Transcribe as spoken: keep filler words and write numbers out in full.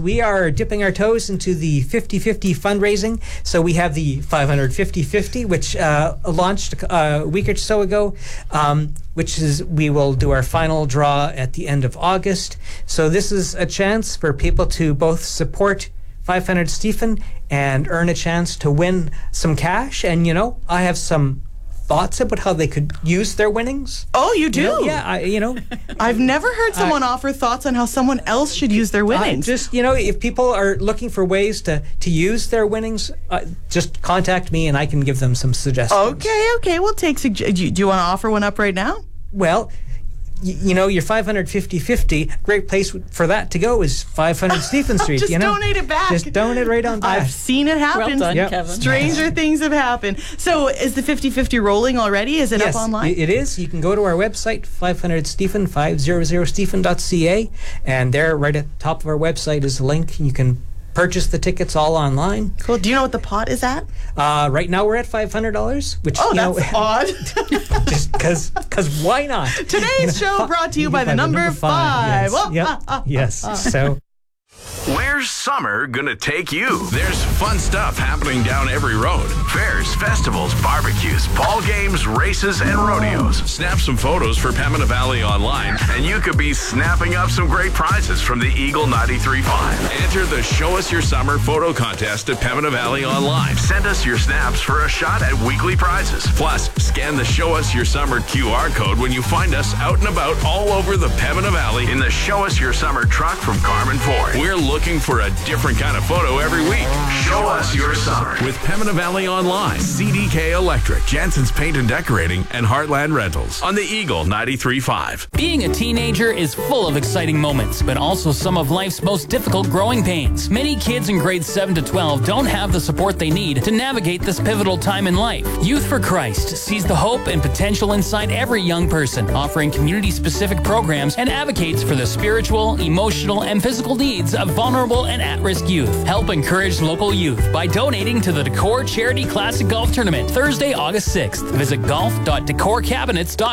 we are dipping our toes into the fifty-fifty fundraising. So we have the five hundred fifty-fifty, which uh, launched a week or so ago, um, which is we will do our final draw at the end of August. So this is a chance for people to both support five hundred Stephen and earn a chance to win some cash. And, you know, I have some thoughts about how they could use their winnings. Oh, you do? You know, yeah, I, you know. I've never heard someone I, offer thoughts on how someone else should use their winnings. I just, you know, if people are looking for ways to, to use their winnings, uh, just contact me and I can give them some suggestions. Okay, okay. We'll take suggestions. Do you, do you want to offer one up right now? Well, y- you know, your five hundred fifty-fifty, great place for that to go is five hundred Stephen Street. Just you know? donate it back. Just donate right on back. I've seen it happen. Well done, Yep. Kevin. Stranger things have happened. So is the fifty-fifty rolling already? Is it Yes, up online? it is. You can go to our website, five hundred Stephen, five hundred Stephen dot c a, and there, right at the top of our website, is a link. You can purchase the tickets all online. Cool. Do you know what the pot is at? Uh, right now, we're at five hundred dollars, which, Oh, you know, that's odd. just because why not? Today's You know, show fi- brought to you by the number five. Yes, Oh, yep, ah, ah, yes. ah, ah. So. Where's summer gonna take you? There's fun stuff happening down every road. Fairs, festivals, barbecues, ball games, races, and rodeos. Snap some photos for Pembina Valley Online, and you could be snapping up some great prizes from the Eagle ninety-three point five. Enter the Show Us Your Summer photo contest at Pembina Valley Online. Send us your snaps for a shot at weekly prizes. Plus, scan the Show Us Your Summer Q R code when you find us out and about all over the Pembina Valley in the Show Us Your Summer truck from Carmen Ford. We're looking for a different kind of photo every week. Show us your summer with Pembina Valley Online, C D K Electric, Jansen's Paint and Decorating, and Heartland Rentals on the Eagle ninety-three point five. Being a teenager is full of exciting moments, but also some of life's most difficult growing pains. Many kids in grades seven to twelve don't have the support they need to navigate this pivotal time in life. Youth for Christ sees the hope and potential inside every young person, offering community-specific programs and advocates for the spiritual, emotional, and physical needs of vulnerable and at-risk youth. Help encourage local youth by donating to the Decor Charity Classic Golf Tournament Thursday, August sixth. Visit golf dot decor cabinets dot com.